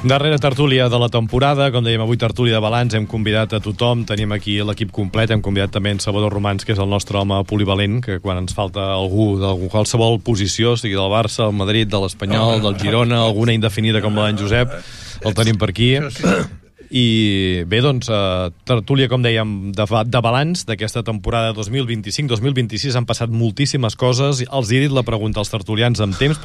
Darrera tertúlia de la temporada, com dèiem avui tertúlia de balanç, hem convidat a tothom, tenim aquí l'equip complet, hem convidat també en Salvador Romans, que és el nostre home polivalent, que quan ens falta algú de qualsevol posició, sigui del Barça, del Madrid, de l'Espanyol, del Girona, alguna indefinida com la d'en Josep, el tenim per aquí. I bé, doncs, tertúlia, com dèiem, de balanç d'aquesta temporada 2025-2026. Han passat moltíssimes coses. Els he dit la pregunta als tertulians amb temps,